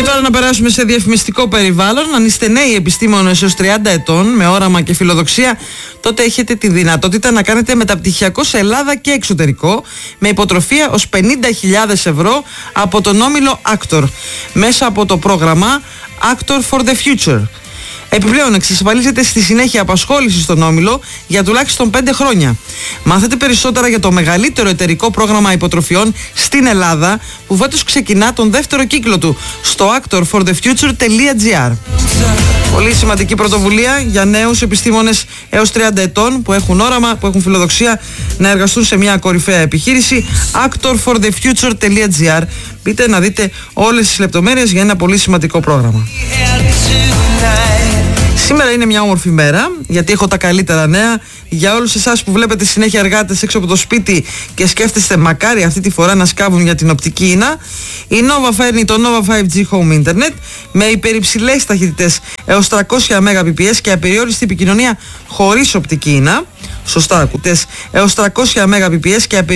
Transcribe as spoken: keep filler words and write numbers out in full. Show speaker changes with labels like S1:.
S1: τώρα να περάσουμε σε διαφημιστικό περιβάλλον. Αν είστε νέοι επιστήμονες έως τριάντα ετών με όραμα και φιλοδοξία, τότε έχετε τη δυνατότητα να κάνετε μεταπτυχιακό σε Ελλάδα και εξωτερικό με υποτροφία ως πενήντα χιλιάδες ευρώ από τον όμιλο Actor μέσα από το πρόγραμμα Actor for the Future. Επιπλέον, εξασφαλίζεται στη συνέχεια απασχόληση στον όμιλο για τουλάχιστον πέντε χρόνια. Μάθετε περισσότερα για το μεγαλύτερο εταιρικό πρόγραμμα υποτροφιών στην Ελλάδα, που φέτος ξεκινά τον δεύτερο κύκλο του στο actor for the future τελεία gr. Πολύ σημαντική πρωτοβουλία για νέους επιστήμονες έως τριάντα ετών που έχουν όραμα, που έχουν φιλοδοξία να εργαστούν σε μια κορυφαία επιχείρηση. actor for the future τελεία gr. Μπείτε να δείτε όλες τις λεπτομέρειες για ένα πολύ σημαντικό πρόγραμμα. Σήμερα είναι μια όμορφη μέρα, γιατί έχω τα καλύτερα νέα για όλους εσάς που βλέπετε συνέχεια εργάτες έξω από το σπίτι και σκέφτεστε μακάρι αυτή τη φορά να σκάβουν για την οπτική ίνα. Η Nova φέρνει το Nova φάιβ τζι Home Internet με υπερυψηλές ταχύτητες έως τριακόσια Mbps και απεριόριστη επικοινωνία χωρίς οπτική ίνα. Σωστά ακούτε, έως τριακόσια Mbps και